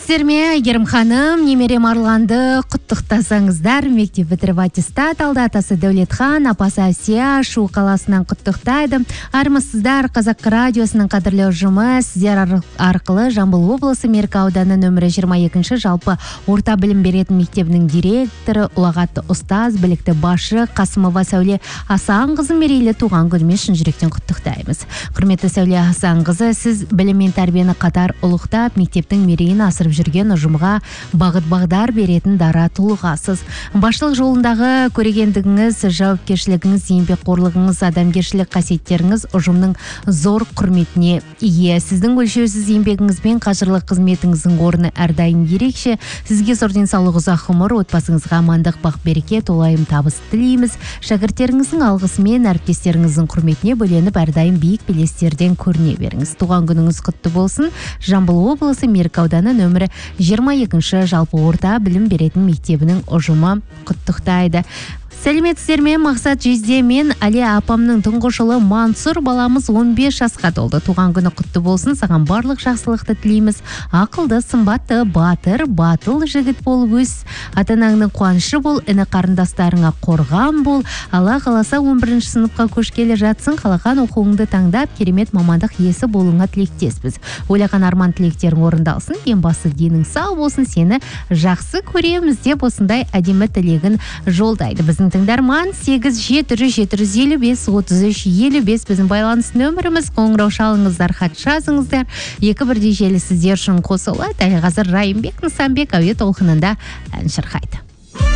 Сәлеметсіздер ме, Әйгерім ханым? Немерем Арланды құттықтасаңыздар. Мектеп бітіріп аттестат алды. Атасы Дәулетхан, апасы Асия Шу қаласынан құттықтайды. Армысыздар, Қазақ радиосының қадірлі ұжымы. Сіздер арқылы Жамбыл облысы Меркі ауданы нөмірі 22-ші жалпы орта білім беретін мектебінің директоры, ұлағатты ұстаз, білікті басшы Қасымова Сәуле Асанқызы мерейлі туған күнімен шын жүректен құттықтаймыз. Құрметті Сәуле Асанқызы, сіз білім мен тәрбиені қатар ұлықтап, мектептің мерейін асырып жүрген ұжымға бағыт-бағдар беретін дара тұлғасыз. Басшылық жолындағы көрегендігіңіз, жауапкершілігіңіз, еңбекқорлығыңыз, адамгершілік қасиеттеріңіз ұжымның зор құрметіне ие. Сіздің өлшеусіз еңбегіңіз бен қажырлы қызметіңіздің орны әрдайым ерекше. Сізге зор денсаулық, ұзақ ғұмыр, отбасыңызға амандық, бақ-береке, толайым табыс тілейміз. Шәкірттеріңіздің алғысымен әріптестеріңіздің құрметіне бөленіп, әрдайым биік белестерден көріне беріңіз. Туған күніңіз құтты болсын. Жамбыл облысы Меркі ауданы нөмірі 22-ші жалпы орта білім беретін мектебінің ұжымы құттықтайды. Сәлеметсіздер ме, Мақсат Жезде мен Али апамның тұңғыш ұлы Мансұр баламыз 15 жасқа толды. Туған күні құтты болсын, саған барлық жақсылықты тілейміз. Ақылды, сымбатты, батыл жігіт болып өс. Ата-анаңның қуанышы бол, іні қарындастарыңа қорған бол. Алла қаласа 11-ші сыныпқа көшкелі жатсын, қалаған оқуыңды таңдап, керемет мамандық иесі болуыңа тілектеспіз. Ойлаған арман тілектерің орындалсын, ең басы денің сау болсын, сені жақсы көреміз деп осындай әдемі тілегін жолдайды. Біздің тыңдарман 8-700-755-33-55 біздің байланыс нөміріміз. Қоңырау шалыңыздар, хат жазыңыздар. 2-1 желі сіздер үшін қосылады. Әлі қазір Райымбек Нысанбек әуе толқынында ән шырқайды.